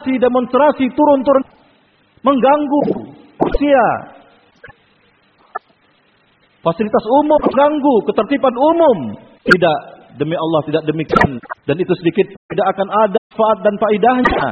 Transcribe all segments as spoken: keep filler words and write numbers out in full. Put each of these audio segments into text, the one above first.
demonstrasi turun-turun mengganggu usia, fasilitas umum mengganggu ketertiban umum. Tidak, demi Allah tidak demikian, dan itu sedikit tidak akan ada manfaat dan faedahnya.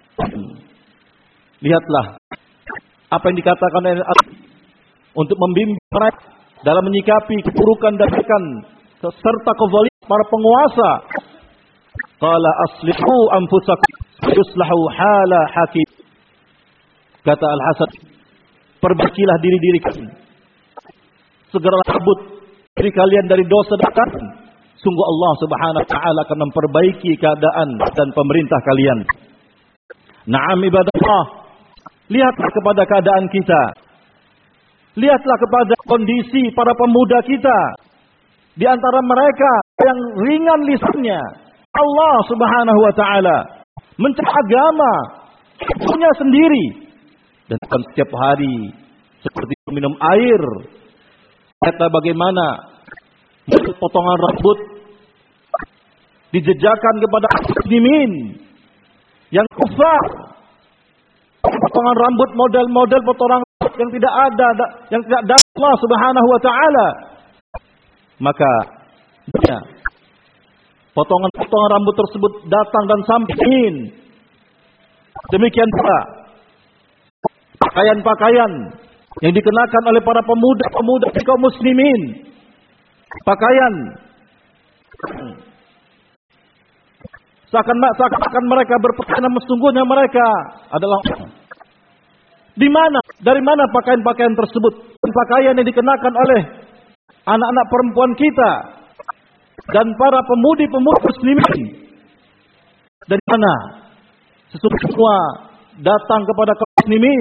Lihatlah apa yang dikatakan oleh Allah untuk membimbing mereka dalam menyikapi keburukan dan keburukan serta kezaliman para penguasa. Qala aslihu anfusakum yuslahu hala hakim. Kata Al-Hasan, perbaikilah diri-diri kalian, segeralah cabut diri kalian dari dosa dan kejahatan. Sungguh Allah Subhanahu wa taala akan memperbaiki keadaan dan pemerintah kalian. Na'am ibadallah, lihatlah kepada keadaan kita. Lihatlah kepada kondisi para pemuda kita. Di antara mereka yang ringan lisannya, Allah Subhanahu wa taala mencari agama punya sendiri, dan bukan setiap hari seperti minum air. Kata bagaimana potongan rambut dijejakan kepada muslimin yang kufar, potongan rambut model-model potongan rambut yang tidak ada, yang tidak dari Allah Subhanahu wa taala. Maka ya, potongan-potongan rambut tersebut datang dan sampai. Demikian pula pakaian-pakaian yang dikenakan oleh para pemuda-pemuda kaum muslimin. Pakaian seakan-akan mereka berpakaian, sesungguhnya mereka adalah di mana? Dari mana pakaian-pakaian tersebut? Pakaian yang dikenakan oleh anak-anak perempuan kita dan para pemudi-pemudi muslimin. Dari mana? Sesungguhnya semua datang kepada kaum muslimin,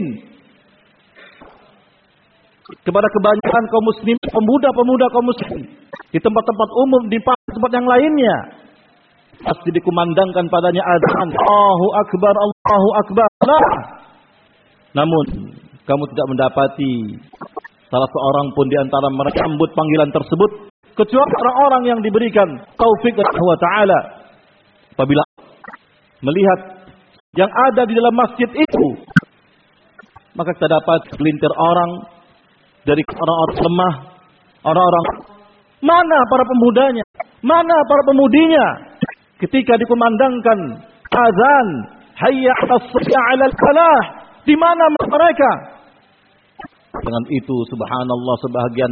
kepada kebanyakan kaum muslimin, pemuda-pemuda kaum muslimin di tempat-tempat umum, di tempat yang lainnya. Pasti dikumandangkan padanya azan, Allahu Akbar, Allahu Akbar. Nah, namun kamu tidak mendapati salah seorang pun di antara mereka sambut panggilan tersebut, kecuali orang-orang yang diberikan taufik Allah Ta'ala. Apabila melihat yang ada di dalam masjid itu, maka kita dapat segelintir orang dari orang-orang lemah, orang-orang, mana para pemudanya, mana para pemudinya, ketika dikumandangkan azan, hayya 'alal falah, di mana mereka? Dengan itu subhanallah, sebahagian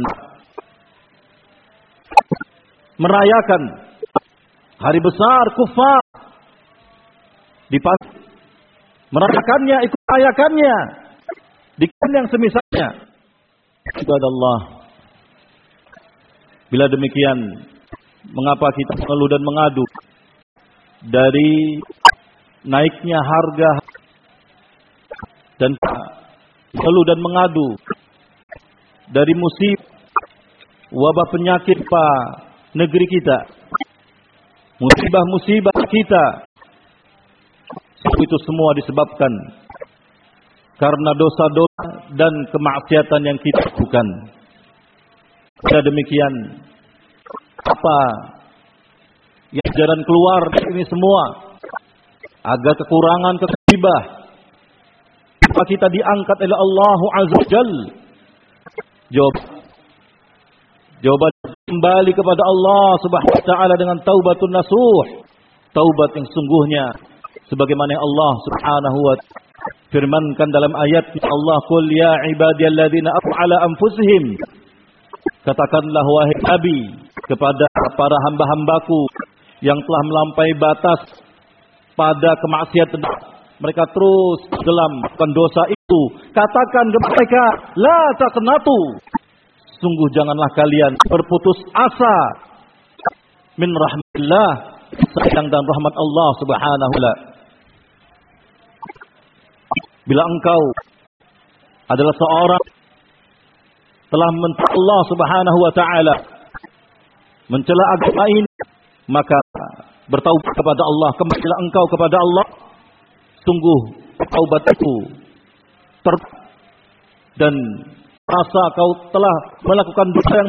merayakan hari besar kufar di pas, merayakannya, ikut merayakannya di yang semisalnya. Ibadallah, bila demikian, mengapa kita mengeluh dan mengadu dari naiknya harga, dan mengeluh dan mengadu dari musibah wabah penyakit pak negeri kita, musibah-musibah kita? Itu semua disebabkan karena dosa-dosa dan kemaksiatan yang kita lakukan. Pada demikian, apa yang jalan keluar dari ini semua? Agar kekurangan, kekhibah, apa kita diangkat oleh Allah Azza wa Jalla? Jawab, jawaban kembali kepada Allah Subhanahu wa taala dengan taubatun nasuh, taubat yang sungguhnya, sebagaimana yang Allah Subhanahu wa taala firmankan dalam ayat Allah, qul ya ibadiyalladzina af'ala anfusihim, katakanlah wahai Nabi kepada para hamba-hambaku yang telah melampaui batas pada kemaksiatan, mereka terus dalam dosa itu, katakan kepada mereka, la taqnatu, sungguh janganlah kalian berputus asa min rahmatillah, sayang dan rahmat Allah Subhanahu wa taala. Bila engkau adalah seorang telah mencela Allah Subhanahu wa taala, mencela agama ini, maka bertaubat kepada Allah, kembalilah engkau kepada Allah. Sungguh taubat itu ter dan rasa kau telah melakukan dosa yang